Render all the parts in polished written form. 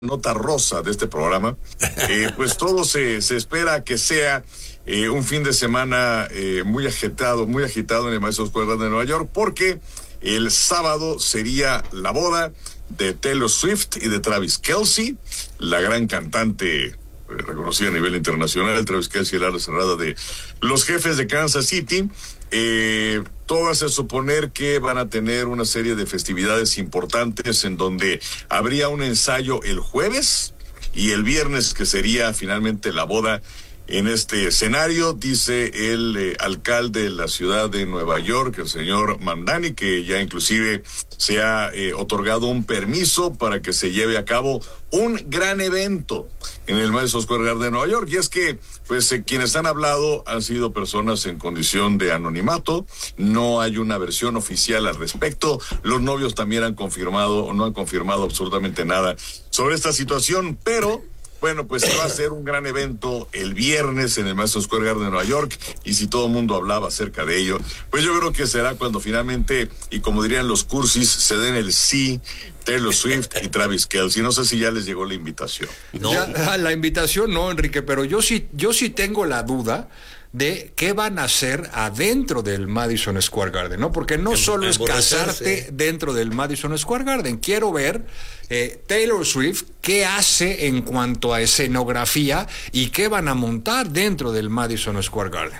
nota rosa de este programa, pues todo se espera que sea un fin de semana muy agitado en el Madison Square Garden de Nueva York, porque el sábado sería la boda de Taylor Swift y de Travis Kelce, la gran cantante reconocida a nivel internacional. Travis Kelce, el ala cerrada de los Jefes de Kansas City. Todo hace suponer que van a tener una serie de festividades importantes en donde habría un ensayo el jueves y el viernes, que sería finalmente la boda en este escenario. Dice el alcalde de la ciudad de Nueva York, el señor Mamdani, que ya inclusive se ha otorgado un permiso para que se lleve a cabo un gran evento en el Madison Square Garden de Nueva York. Y es que, pues, quienes han hablado han sido personas en condición de anonimato. No hay una versión oficial al respecto. Los novios también han confirmado o no han confirmado absolutamente nada sobre esta situación, pero bueno, pues va a ser un gran evento el viernes en el Madison Square Garden de Nueva York, y si todo el mundo hablaba acerca de ello, pues yo creo que será cuando finalmente, y como dirían los cursis, se den el sí Taylor Swift y Travis Kelce. No sé si ya les llegó la invitación. No. Ya, la invitación no, Enrique, pero yo sí tengo la duda de qué van a hacer adentro del Madison Square Garden, ¿no? Porque no solo es casarte dentro del Madison Square Garden. Quiero ver Taylor Swift qué hace en cuanto a escenografía y qué van a montar dentro del Madison Square Garden.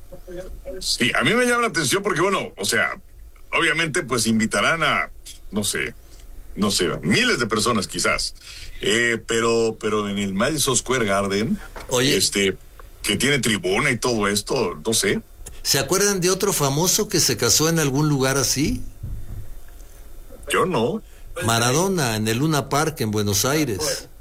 Sí, a mí me llama la atención porque, bueno, o sea, obviamente pues invitarán a, no sé, miles de personas quizás, pero en el Madison Square Garden, oye, que tiene tribuna y todo esto, no sé. ¿Se acuerdan de otro famoso que se casó en algún lugar así? Yo no. Maradona, en el Luna Park en Buenos Aires.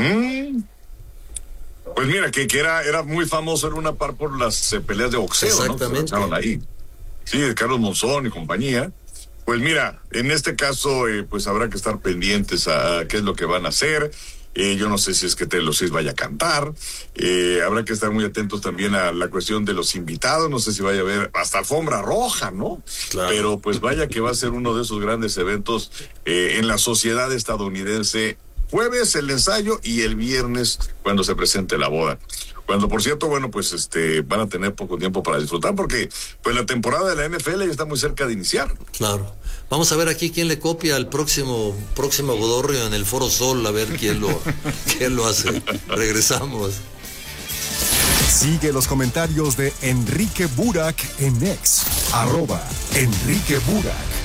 Pues mira, que era muy famoso el Luna Park por las peleas de boxeo. Exactamente. ¿No? Ahí. Sí, de Carlos Monzón y compañía. Pues mira, en este caso, pues habrá que estar pendientes a qué es lo que van a hacer. Yo no sé si es que Taylor Swift vaya a cantar. Habrá que estar muy atentos también a la cuestión de los invitados. No sé si vaya a haber hasta alfombra roja, ¿no? Claro. Pero pues vaya que va a ser uno de esos grandes eventos en la sociedad estadounidense. Jueves el ensayo y el viernes cuando se presente la boda. Cuando, por cierto, bueno, pues van a tener poco tiempo para disfrutar, porque pues la temporada de la NFL ya está muy cerca de iniciar. Claro. Vamos a ver aquí quién le copia al próximo Godorrio en el Foro Sol, a ver quién lo hace. Regresamos. Sigue los comentarios de Enrique Burak en X, @Enrique Burak.